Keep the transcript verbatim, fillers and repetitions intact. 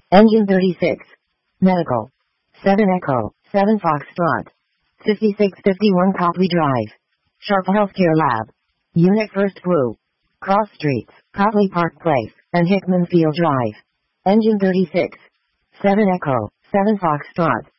Engine thirty-six. Medical. seven Echo, seven Foxtrot. fifty-six fifty-one Copley Drive. Sharp Healthcare Lab. Unit First Crew. Cross Streets, Copley Park Place, and Hickman Field Drive. Engine thirty-six. seven Echo, seven Foxtrot.